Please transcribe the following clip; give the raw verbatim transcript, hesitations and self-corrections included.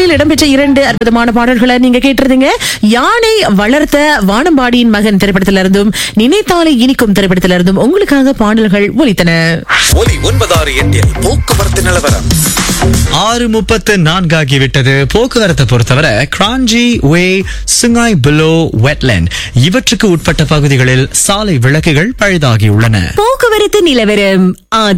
திரைப்படத்தில் இடம்பெற்ற இரண்டு அற்புதமான பாடல்களை நீங்க கேட்டிருந்தீங்க. யானை வளர்த்த வானம்பாடியின் மகன் திரைப்படத்திலிருந்தும், நினைத்தாலே இனிக்கும் திரைப்படத்திலிருந்தும் உங்களுக்காக பாடல்கள் ஒலித்தன. ஒலி ஒன்பதாறு எட்டில் போக்குவரத்து நிலவரம். ஆறு முப்பத்து நான்கு ஆகிவிட்டது. போக்குவரத்தை பொறுத்தவரை கிராஞ்சி வே, சுங்காய் பிலோ, வெட்லேண்ட் இவற்றுக்கு உட்பட்ட பகுதிகளில் சாலை விளக்குகள் பழுதாகியுள்ளன. போக்குவரத்து நிலவரம்.